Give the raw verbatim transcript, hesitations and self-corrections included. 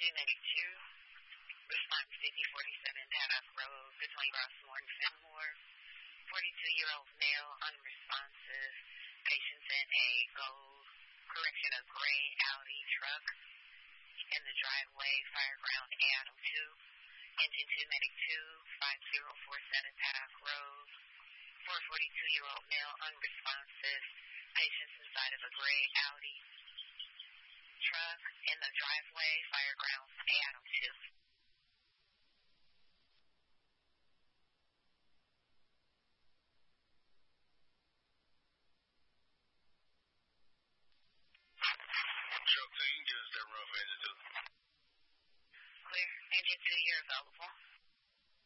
two Medic two, response fifty forty-seven Paddock Road between Rossmore and Fenmore. forty-two-year-old male, unresponsive, patients in a gold, correction, a gray Audi truck in the driveway, Fireground Adam two, engine two Medic two, five zero four seven Paddock Road. four forty-two-year-old male, unresponsive, patients inside of a gray Audi truck in the driveway, Fireground Adam two. Truck two, you can give us that run for engine two. Clear. Engine two, you're available.